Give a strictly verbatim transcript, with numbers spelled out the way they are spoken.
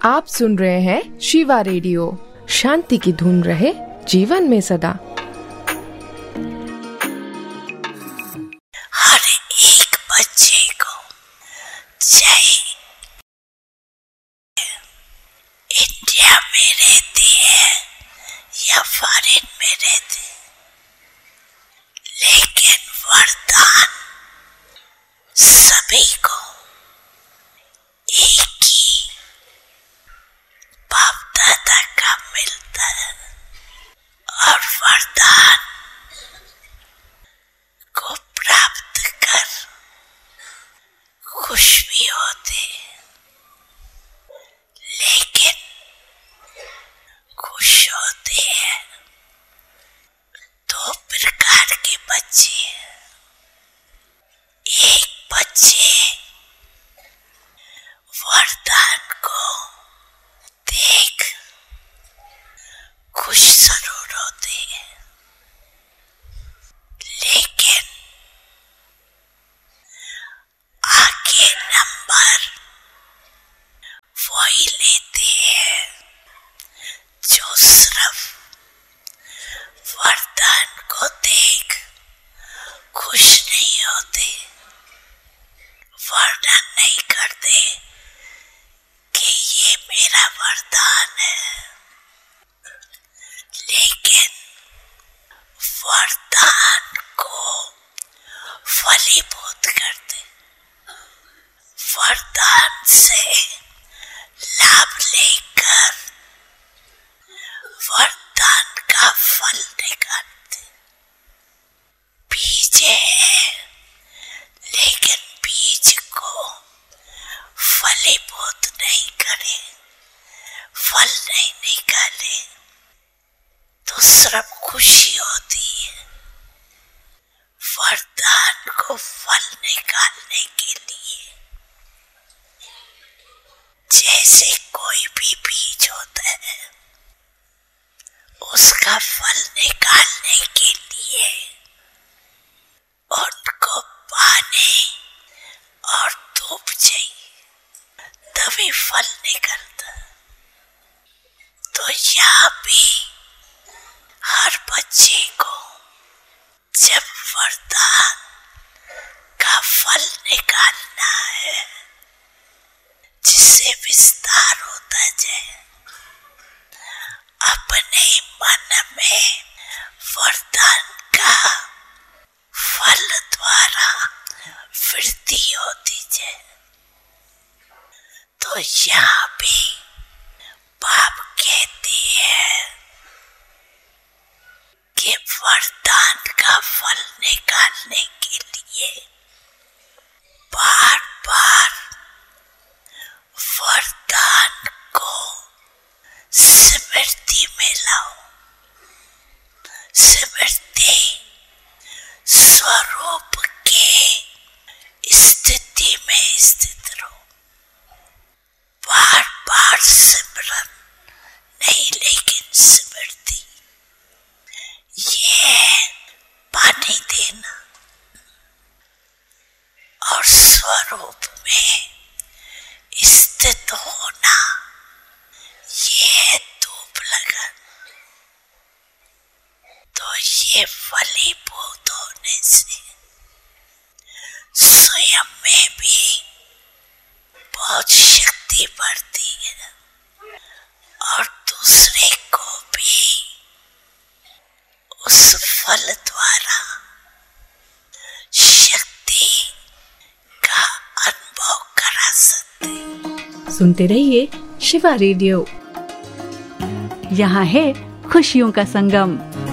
आप सुन रहे हैं शिवा रेडियो। शांति की धुन रहे जीवन में सदा। हर एक बच्चे को जय। इंडिया में रहते हैं या फॉरेन में रहते, लेकिन वरदान सभी को एक ही बाप दादा का मिलता है, और वरदान को प्राप्त कर खुश भी होते, लेकिन खुश होते हैं दो प्रकार के बच्चे। एक बच्चे वरदान को देख खुश जरूर होते हैं, लेकिन आगे नंबर वही लेते हैं जो सिर्फ वरदान को देख खुश नहीं होते, वर्णन नहीं करते कि ये मेरा वरदान है, लेकिन वरदान को फलीभूत करते, वरदान से लाभ लेकर वरदान का फल निकालते। बीज है, लेकिन बीज को फलीभूत नहीं करे, फल नहीं निकाले तो सिर्फ खुशी होती है। वरदान को फल निकालने के लिए जैसे कोई भी बीज होता है, उसका फल निकालने के लिए उनको पानी और धूप चाहिए, तभी फल निकलता। तो यहाँ भी हर बच्चे को जब वरदान का फल निकालना है, जिससे विस्तार होता जाए, अपने मन में वरदान का फल द्वारा वृद्धि होती जाए। तो यहाँ भी बाप कहते हैं कि वरदान का फल निकालने के लिए बार बार वरदान को स्मृति में लाओ, स्मृति स्वरूप के स्थिति में स्थित रहो। बार बार सिमरन नहीं, लेकिन स्मृति, ये पानी देना और स्वरूप में स्थित होना, ये धूप लगन। तो ये फलीभूत होने से स्वयं में भी बहुत शक्ति बढ़ती है, और दूसरे को भी उस फल द्वारा शक्ति का अनुभव करा सकते। सुनते रहिए शिवा रेडियो, यहाँ है खुशियों का संगम।